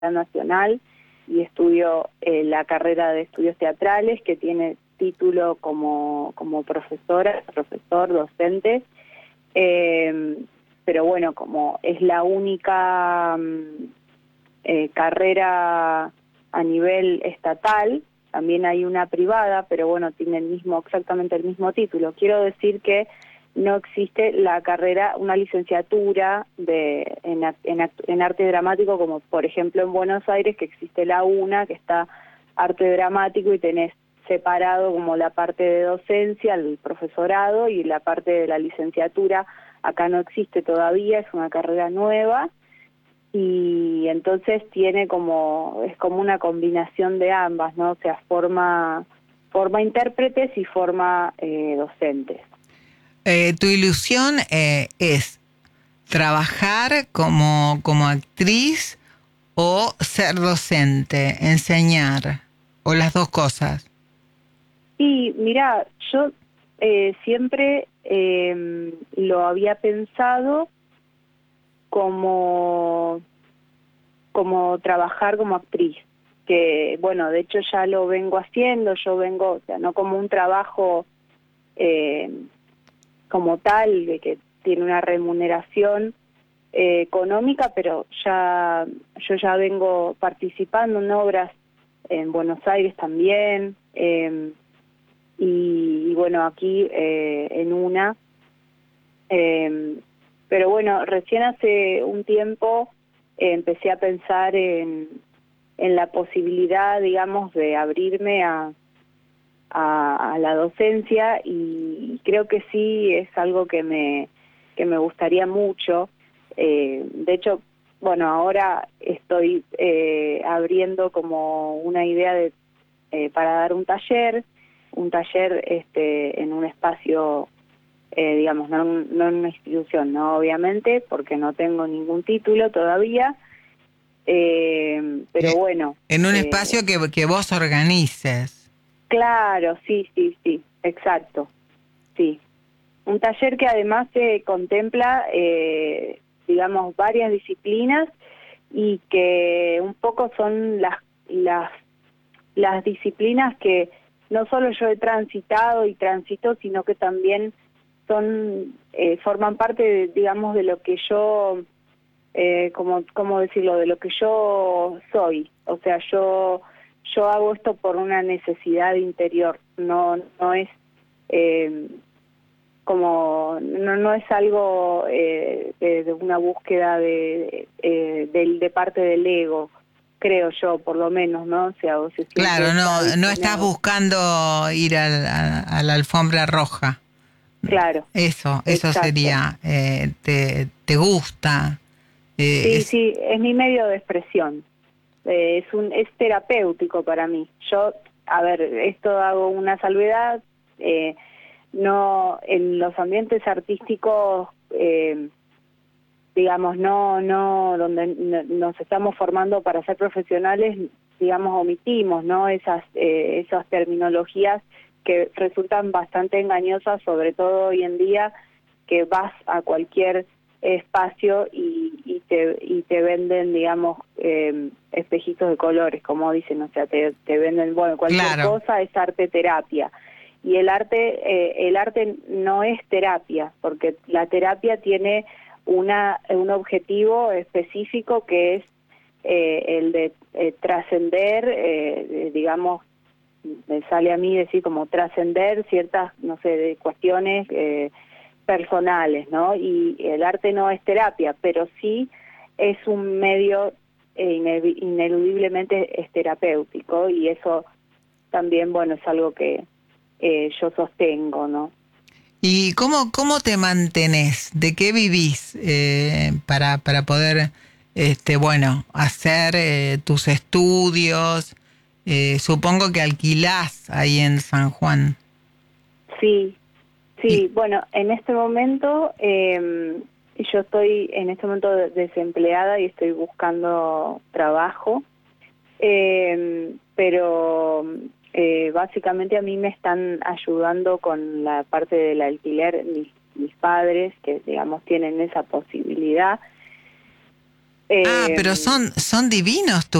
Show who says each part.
Speaker 1: Nacional y estudio la carrera de estudios teatrales, que tiene título como profesora, profesor, docente, pero bueno, como es la única carrera a nivel estatal, también hay una privada, pero bueno, tiene exactamente el mismo título. Quiero decir que no existe la carrera, una licenciatura en arte dramático, como por ejemplo en Buenos Aires, que existe la UNA, que está arte dramático, y tenés separado como la parte de docencia, el profesorado, y la parte de la licenciatura. Acá no existe todavía, es una carrera nueva, y entonces es como una combinación de ambas, ¿no? O sea, forma intérpretes y forma docentes.
Speaker 2: Tu ilusión es trabajar como actriz o ser docente, enseñar, o las dos cosas.
Speaker 1: Y mira, yo siempre lo había pensado como trabajar como actriz, que bueno, de hecho ya lo vengo haciendo, o sea, no como un trabajo como tal, de que tiene una remuneración económica, pero yo ya vengo participando en obras en Buenos Aires también, y bueno, aquí en una, pero bueno, recién hace un tiempo empecé a pensar en la posibilidad, digamos, de abrirme a la docencia, y creo que sí es algo que me gustaría mucho. De hecho, bueno, ahora estoy abriendo como una idea de para dar un taller en un espacio, digamos, no en una institución, no, obviamente, porque no tengo ningún título todavía, pero bueno.
Speaker 2: En un espacio que vos organices.
Speaker 1: Claro, sí, exacto, sí. Un taller que además contempla, digamos, varias disciplinas, y que un poco son las disciplinas que no solo yo he transitado y transito, sino que también forman parte, digamos, de lo que yo, ¿cómo decirlo?, de lo que yo soy. O sea, yo hago esto por una necesidad interior, no es no es algo de una búsqueda de parte del ego, creo yo, por lo menos, ¿no? O sea,
Speaker 2: claro, no estás buscando ir a la alfombra roja.
Speaker 1: Claro.
Speaker 2: Eso
Speaker 1: exacto.
Speaker 2: Sería, te gusta.
Speaker 1: Sí, es mi medio de expresión. Es terapéutico para mí. Yo, a ver, esto hago una salvedad, no en los ambientes artísticos, digamos, no donde nos estamos formando para ser profesionales, digamos, omitimos, ¿no?, esas terminologías que resultan bastante engañosas, sobre todo hoy en día, que vas a cualquier espacio y te venden, digamos, espejitos de colores, como dicen, o sea, te venden, bueno, cualquier cosa es arte terapia. Y el arte no es terapia, porque la terapia tiene un objetivo específico, que es el de trascender, digamos, me sale a mí decir como trascender ciertas, no sé, de cuestiones personales, ¿no? Y el arte no es terapia, pero sí es un medio ineludiblemente es terapéutico, y eso también, bueno, es algo que yo sostengo, ¿no?
Speaker 2: ¿Y cómo te mantenés? ¿De qué vivís para poder, bueno, hacer tus estudios? Supongo que alquilás ahí en San Juan.
Speaker 1: Sí, bueno, en este momento yo estoy desempleada y estoy buscando trabajo, pero básicamente a mí me están ayudando con la parte del alquiler mis padres, que digamos tienen esa posibilidad.
Speaker 2: Pero son divinos